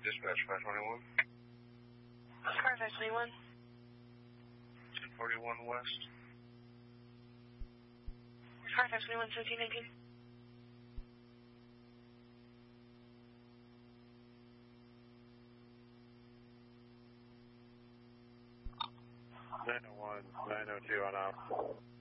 dispatch 521. Car 521. 1041 West. Car 521, 1719. Nine 902 on off.